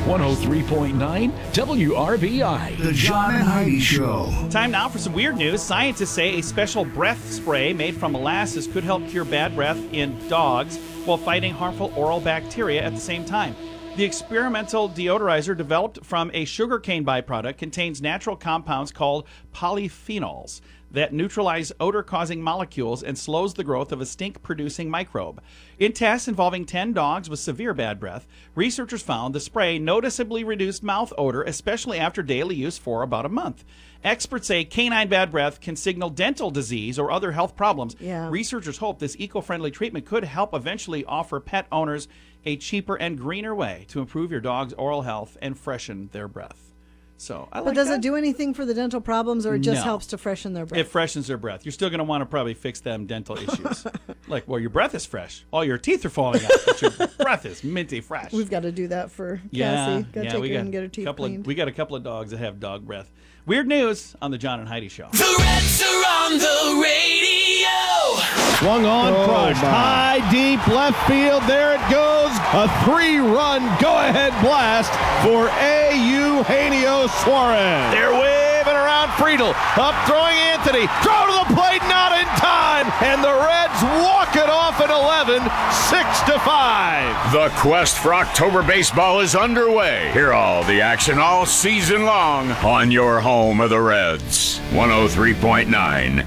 103.9 WRBI. The John and Heidi Show. Time now for some weird news. Scientists say a special breath spray made from molasses could help cure bad breath in dogs while fighting harmful oral bacteria at the same time. The experimental deodorizer developed from a sugarcane byproduct contains natural compounds called polyphenols that neutralize odor-causing molecules and slows the growth of a stink-producing microbe. In tests involving 10 dogs with severe bad breath, researchers found the spray noticeably reduced mouth odor, especially after daily use for about a month. Experts say canine bad breath can signal dental disease or other health problems. Yeah. Researchers hope this eco-friendly treatment could help eventually offer pet owners a cheaper and greener way to improve your dog's oral health and freshen their breath. So, I like But does that. it do anything for the dental problems, or it just No. helps to freshen their breath? It freshens their breath. You're still going to want to probably fix them dental issues. Like, well, your breath is fresh. All your teeth are falling out, but your breath is minty fresh. We've got to do that for Cassie. Got to take her and get her teeth cleaned. We got a couple of dogs that have dog breath. Weird news on the John and Heidi Show. The Reds are on the radio. Swung on, crushed. High, deep left field. There it goes. A 3-run go-ahead blast for Eugenio Suarez. They're waving around Friedel. Up throwing Anthony. Throw to the plate, not in time. And the Reds walk it off at 11, 6-5. The quest for October baseball is underway. Hear all the action all season long on your home of the Reds. 103.9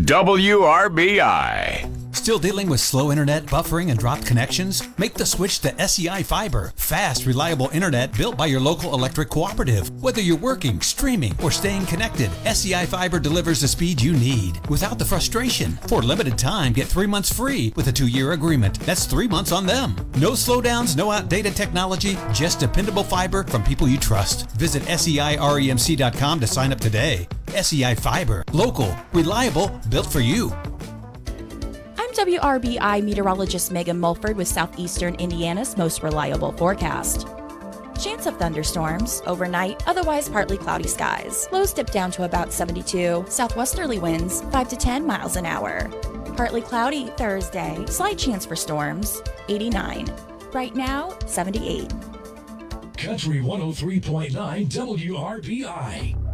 WRBI. Still dealing with slow internet, buffering, and dropped connections? Make the switch to SEI Fiber. Fast, reliable internet built by your local electric cooperative. Whether you're working, streaming, or staying connected, SEI Fiber delivers the speed you need without the frustration. For a limited time, get 3 months free with a 2-year agreement. That's 3 months on them. No slowdowns, no outdated technology, just dependable fiber from people you trust. Visit SEIREMC.com to sign up today. SEI Fiber. Local, reliable, built for you. WRBI meteorologist Megan Mulford with Southeastern Indiana's most reliable forecast. Chance of thunderstorms overnight, otherwise partly cloudy skies. Lows dip down to about 72. Southwesterly winds 5 to 10 miles an hour. Partly cloudy Thursday. Slight chance for storms 89. Right now 78. Country 103.9 WRBI.